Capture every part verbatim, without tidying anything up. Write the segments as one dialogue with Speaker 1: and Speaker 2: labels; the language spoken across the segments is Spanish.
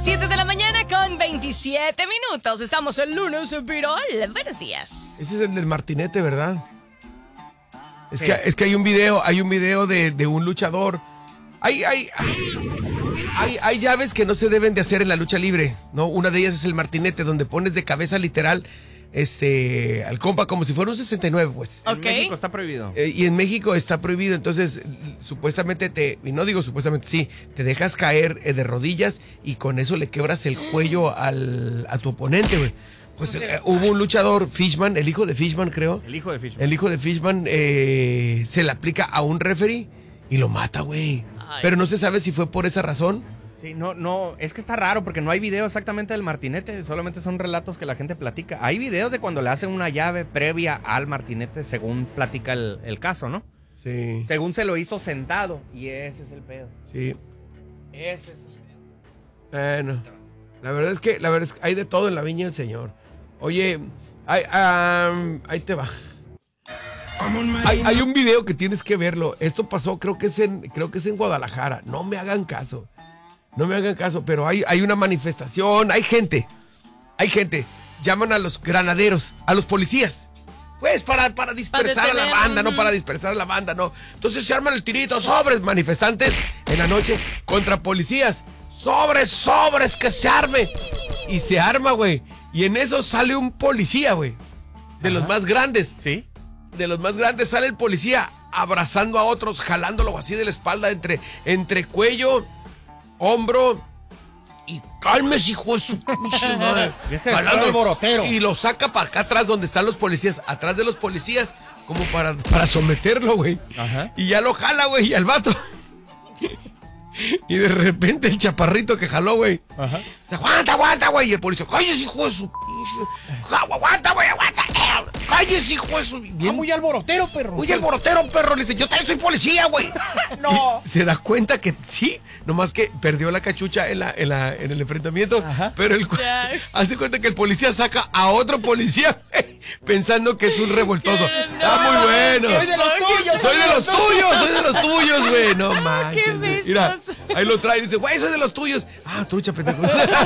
Speaker 1: siete de la mañana con veintisiete minutos. Estamos el lunes, Virol. Buenos días.
Speaker 2: Ese es el del martinete, ¿verdad? Es,
Speaker 3: sí.
Speaker 2: que, es que hay un video, hay un video de, de un luchador. Hay, hay, hay, hay llaves que no se deben de hacer en la lucha libre, ¿no? Una de ellas es el martinete, donde pones de cabeza literal este al compa como si fuera un sesenta y nueve, pues.
Speaker 3: En
Speaker 1: Okay.
Speaker 3: México está prohibido.
Speaker 2: Eh, y en México está prohibido, entonces supuestamente te, y no digo supuestamente, sí, te dejas caer eh, de rodillas y con eso le quebras el cuello al, a tu oponente, güey. Pues eh, hubo un luchador, Fishman, el hijo de Fishman, creo.
Speaker 3: El hijo de Fishman.
Speaker 2: El hijo de Fishman eh, se le aplica a un referee y lo mata, güey. Pero no se sabe si fue por esa razón.
Speaker 3: Sí, no, no, es que está raro porque no hay video exactamente del martinete, solamente son relatos que la gente platica. Hay videos de cuando le hacen una llave previa al martinete, según platica el, el caso, ¿no?
Speaker 2: Sí.
Speaker 3: Según se lo hizo sentado, y ese es el pedo.
Speaker 2: Sí.
Speaker 3: Ese es el pedo.
Speaker 2: Bueno, la verdad es que, la verdad es que hay de todo en la viña del Señor. Oye, hay, um, ahí te va. Hay, hay un video que tienes que verlo. Esto pasó, creo que es en, creo que es en Guadalajara. No me hagan caso. No me hagan caso, pero hay, hay una manifestación, hay gente. Hay gente. Llaman a los granaderos, a los policías. Pues para, para dispersar
Speaker 1: Para
Speaker 2: a la
Speaker 1: detener,
Speaker 2: banda,
Speaker 1: uh-huh.
Speaker 2: no para dispersar a la banda, no. Entonces se arman el tirito, sobres, manifestantes en la noche contra policías. Sobres, sobres, que se arme. Y se arma, güey. Y en eso sale un policía, güey. De
Speaker 3: Ajá.
Speaker 2: los más grandes.
Speaker 3: ¿Sí?
Speaker 2: De los más grandes sale el policía abrazando a otros, jalándolo así de la espalda entre, entre cuello, hombro y cálmese, hijo de su pinche madre.
Speaker 3: Deja de estar alborotero.
Speaker 2: Y lo saca para acá atrás donde están los policías, atrás de los policías, como para, para someterlo, güey.
Speaker 3: Ajá.
Speaker 2: Y ya lo jala, güey, y al vato. Y de repente el chaparrito que jaló, güey.
Speaker 3: Ajá.
Speaker 2: Se aguanta, aguanta, güey. Y el policía, cállese, hijo de su pinche. Aguanta, güey, aguanta. Cállese, hijo de su.
Speaker 3: Bien, muy alborotero, perro.
Speaker 2: Oye, el borotero, perro, le dice, yo también soy policía, güey.
Speaker 3: No.
Speaker 2: Y se da cuenta que sí, nomás que perdió la cachucha en, la, en, la, en el enfrentamiento.
Speaker 3: Ajá.
Speaker 2: Pero el cu-
Speaker 1: Ya.
Speaker 2: hace cuenta que el policía saca a otro policía pensando que es un revoltoso. Está muy bueno.
Speaker 3: Soy de los tuyos.
Speaker 2: Soy de los tuyos, soy de los tuyos, güey. No
Speaker 1: Qué
Speaker 2: manches. güey. Mira,
Speaker 1: besos.
Speaker 2: ahí lo trae y dice, güey, soy de los tuyos. Ah, trucha, pendejo.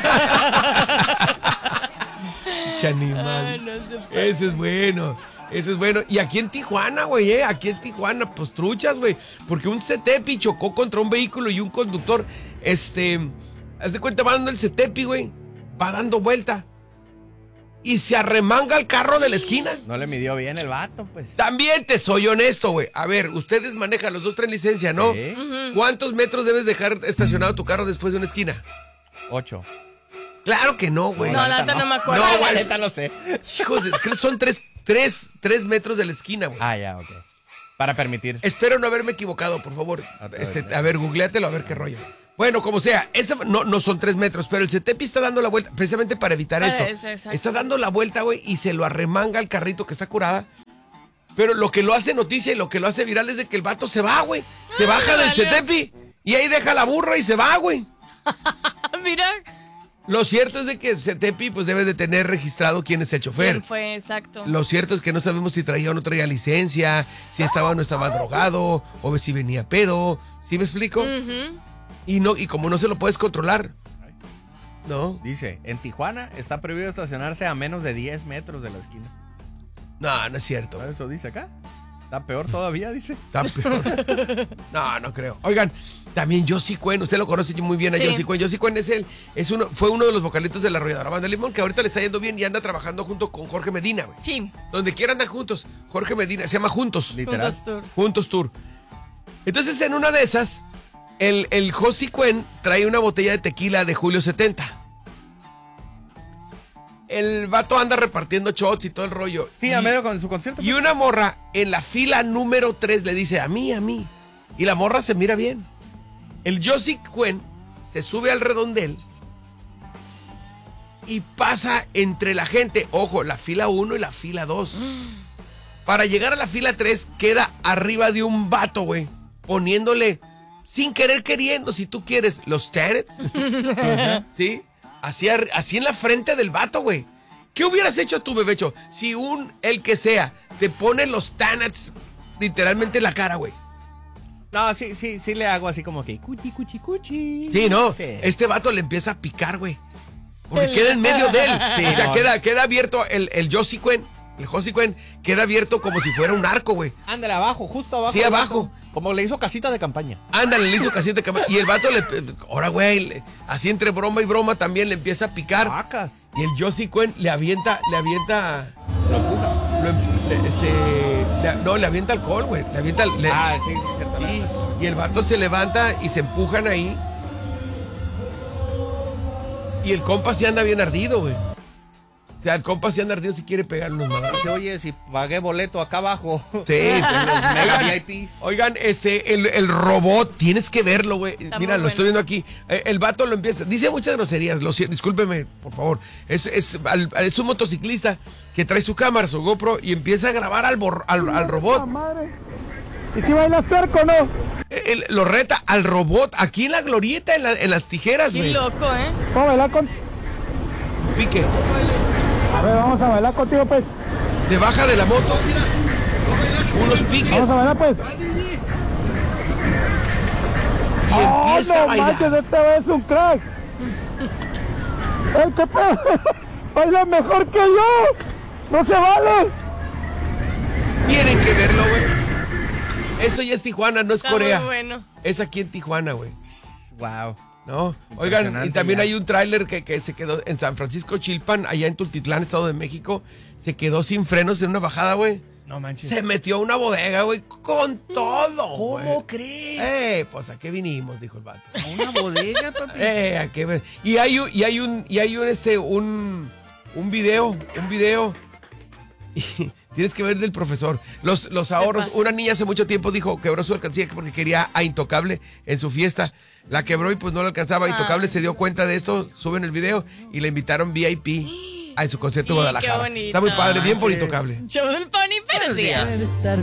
Speaker 2: Pinche animal.
Speaker 1: Ay, no se puede.
Speaker 2: Ese es bueno. Eso es bueno. Y aquí en Tijuana, güey, ¿eh? Aquí en Tijuana, pues truchas, güey. Porque un Cetepi chocó contra un vehículo y un conductor, este, haz de cuenta, va dando el Cetepi, güey. Va dando vuelta. Y se arremanga el carro de la esquina.
Speaker 3: No le midió bien el vato, pues.
Speaker 2: También te soy honesto, güey. A ver, ustedes manejan, los dos traen licencia, ¿no?
Speaker 3: Sí.
Speaker 2: ¿Cuántos metros debes dejar estacionado tu carro después de una esquina?
Speaker 3: Ocho.
Speaker 2: Claro que no, güey.
Speaker 1: No, la neta no me acuerdo.
Speaker 2: No,
Speaker 3: La
Speaker 2: güey.
Speaker 3: neta no sé.
Speaker 2: Hijos, de- creo que son tres, tres, tres metros de la esquina, güey.
Speaker 3: Ah, ya, ok. Para permitir.
Speaker 2: Espero no haberme equivocado, por favor.
Speaker 3: A ver,
Speaker 2: Este,
Speaker 3: a ver.
Speaker 2: a ver, googleátelo, a ver qué rollo. Bueno, como sea, este no, no son tres metros, pero el Cetepi está dando la vuelta, precisamente para evitar
Speaker 1: Para
Speaker 2: esto.
Speaker 1: eso, exacto.
Speaker 2: Está dando la vuelta, güey, y se lo arremanga al carrito que está curada. Pero lo que lo hace noticia y lo que lo hace viral es de que el vato se va, güey. Se
Speaker 1: Ah,
Speaker 2: baja del
Speaker 1: vale.
Speaker 2: Cetepi y ahí deja la burra y se va, güey.
Speaker 1: Mira,
Speaker 2: Lo cierto es de que Cetepi pues debe de tener registrado quién es el chofer.
Speaker 1: quién fue, exacto.
Speaker 2: Lo cierto es que no sabemos si traía o no traía licencia, si estaba o no estaba drogado, o si venía pedo. ¿Sí me explico?
Speaker 1: Ujú.
Speaker 2: Y no, y como no se lo puedes controlar. ¿No?
Speaker 3: Dice, en Tijuana está prohibido estacionarse a menos de diez metros de la esquina.
Speaker 2: No, no es cierto.
Speaker 3: ¿Sabes eso dice acá? Está peor todavía, dice.
Speaker 2: Está peor. No, no creo. Oigan, también Yossi Cuen, usted lo conoce muy bien a
Speaker 1: Sí.
Speaker 2: Yossi Cuen. Yossi Cuen es el, es uno, fue uno de los vocalitos de la Arrolladora Banda Limón, que ahorita le está yendo bien y anda trabajando junto con Jorge Medina, güey.
Speaker 1: Sí,
Speaker 2: Donde quiera andan juntos. Jorge Medina, se llama Juntos.
Speaker 3: Literal.
Speaker 1: Juntos Tour.
Speaker 2: Juntos Tour. Entonces, en una de esas, el, el Josi Cuen trae una botella de tequila de Julio setenta. El vato anda repartiendo shots y todo el rollo.
Speaker 3: Sí,
Speaker 2: y,
Speaker 3: a medio con su concierto.
Speaker 2: y una morra en la fila número tres le dice, a mí, a mí. Y la morra se mira bien. El Josi Cuen se sube al redondel y pasa entre la gente. Ojo, la fila uno y la fila dos. Para llegar a la fila tres, queda arriba de un vato, güey. Poniéndole, sin querer queriendo, si tú quieres, los tenets. ¿Sí? Así, ar- así en la frente del vato, güey. ¿Qué hubieras hecho tú, bebecho? Si un, el que sea, te pone los tenets literalmente en la cara, güey.
Speaker 3: No, sí, sí, sí le hago así como que cuchi, cuchi, cuchi.
Speaker 2: Sí, ¿no?
Speaker 3: Sí.
Speaker 2: Este vato le empieza a picar, güey. Porque queda en medio de él.
Speaker 3: Sí,
Speaker 2: o sea,
Speaker 3: no.
Speaker 2: queda, queda abierto el, el Yosikuen, el Josikuen, queda abierto como si fuera un arco, güey.
Speaker 3: Ándale, abajo, justo abajo.
Speaker 2: Sí, abajo.
Speaker 3: Como le hizo casita de campaña.
Speaker 2: Ándale, le hizo casi de cama. Y el vato le. Ahora, güey, le- así entre broma y broma también le empieza a picar.
Speaker 3: Vacas.
Speaker 2: Y el Yosikuen le avienta, le avienta.
Speaker 3: Lo empuja.
Speaker 2: Lo em- le- este, le- no, le avienta alcohol, güey. Le avienta. le-
Speaker 3: Ah, sí, sí, cierto.
Speaker 2: sí. Y el vato se levanta y se empujan ahí. Y el compa sí anda bien ardido, güey. O sea, el compa sí anda ardido si quiere pegarle unos madrazos.
Speaker 3: Dice, oye, si pagué boleto acá abajo.
Speaker 2: Sí,
Speaker 3: Los mega
Speaker 2: oigan,
Speaker 3: V I Ps.
Speaker 2: oigan, este, el, el robot, tienes que verlo, güey.
Speaker 1: Está
Speaker 2: Mira,
Speaker 1: muy
Speaker 2: lo estoy
Speaker 1: bueno.
Speaker 2: viendo aquí. Eh, El vato lo empieza, dice muchas groserías, lo siento, discúlpeme, por favor. Es, es, al- es un motociclista que trae su cámara, su GoPro, y empieza a grabar al, bor- al, al robot.
Speaker 4: ¿Y si bailas tuerco o no?
Speaker 2: Eh, él lo reta al robot, aquí en la glorieta, en, la- en las tijeras,
Speaker 1: Qué
Speaker 2: güey.
Speaker 1: loco, ¿eh?
Speaker 4: Vamos a bailar con...
Speaker 2: Pique.
Speaker 4: A ver, vamos a bailar contigo, pues.
Speaker 2: Se baja de la moto, unos piques,
Speaker 4: Vamos a bailar, pues.
Speaker 2: y empieza a
Speaker 4: no
Speaker 2: bailar.
Speaker 4: manches, este es un crack. El que pedo. Baila mejor que yo. No se vale.
Speaker 2: Tienen que verlo, güey. Esto ya es Tijuana, no es
Speaker 1: Está
Speaker 2: Corea.
Speaker 1: muy bueno.
Speaker 2: Es aquí en Tijuana, güey.
Speaker 3: Wow.
Speaker 2: ¿No? Oigan, y
Speaker 3: Impresionante
Speaker 2: también
Speaker 3: ya.
Speaker 2: hay un tráiler que, que se quedó en San Francisco Chilpan, allá en Tultitlán, Estado de México. Se quedó sin frenos en una bajada, güey.
Speaker 3: No manches.
Speaker 2: Se metió a una bodega, güey, con todo, güey.
Speaker 3: ¿Cómo crees?
Speaker 2: Eh, pues a qué vinimos, dijo el vato.
Speaker 3: ¿A una bodega, papi?
Speaker 2: Eh, a qué ve- Y hay un, y hay un, y hay un, este, un, un video, un video. Y tienes que ver del profesor. Los, los ahorros.
Speaker 1: pasa?
Speaker 2: Una niña hace mucho tiempo dijo quebró su alcancía porque quería a Intocable en su fiesta. La quebró y pues no lo alcanzaba. Intocable
Speaker 1: Ay.
Speaker 2: se dio cuenta de esto, suben el video y le invitaron V I P a su concierto en
Speaker 1: Y qué
Speaker 2: Guadalajara.
Speaker 1: bonito.
Speaker 2: Está muy padre, bien por
Speaker 3: Manches.
Speaker 2: Intocable.
Speaker 1: Show del Pony, buenos días.
Speaker 5: Debe estar